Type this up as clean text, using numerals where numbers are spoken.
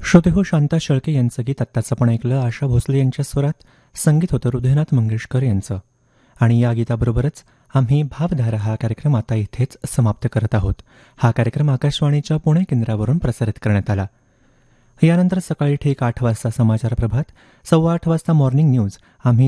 श्रोते हो, शांता शेळके यांचं गीत आत्ताच आपण ऐकलं. आशा भोसले यांच्या स्वरात संगीत होतं हृदयनाथ मंगेशकर यांचं. आणि या गीताबरोबरच आम्ही भावधारा हा कार्यक्रम आता इथेच समाप्त करत आहोत. हा कार्यक्रम आकाशवाणीच्या पुणे केंद्रावरून प्रसारित करण्यात आला. यानंतर सकाळी ठीक 8 वाजता समाचार प्रभात, 7:15 वाजता मॉर्निंग न्यूज. आम्ही